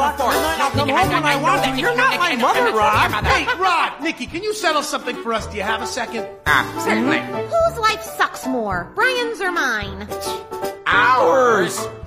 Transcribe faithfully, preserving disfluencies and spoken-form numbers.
Rod, for? I might not come home when I want to. You're not my mother, Rod. Hey, Rod, Nikki, can you settle something for us? Do you have a second? Ah, certainly. Whose life sucks more, Brian's or mine? Ours.